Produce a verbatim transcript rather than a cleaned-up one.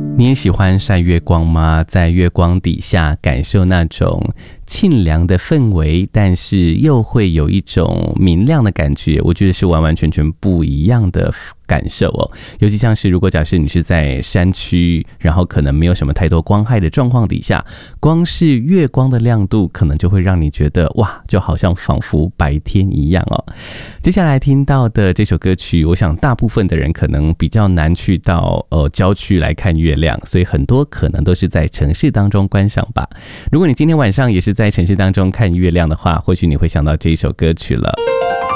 你也喜欢晒月光吗？在月光底下感受那种沁凉的氛围，但是又会有一种明亮的感觉，我觉得是完完全全不一样的感受哦。尤其像是如果假设你是在山区，然后可能没有什么太多光害的状况底下，光是月光的亮度可能就会让你觉得哇，就好像仿佛白天一样哦。接下来听到的这首歌曲，我想大部分的人可能比较难去到呃郊区来看月亮，所以很多可能都是在城市当中观赏吧。如果你今天晚上也是在城市当中看月亮的话，或许你会想到这一首歌曲了。